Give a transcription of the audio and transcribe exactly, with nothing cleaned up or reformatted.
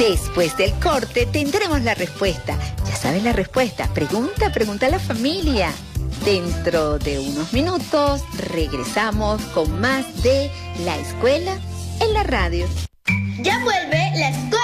Después del corte tendremos la respuesta. Ya sabes la respuesta. Pregunta, pregunta a la familia. Dentro de unos minutos regresamos con más de La Escuela en la Radio. Ya vuelve La Escuela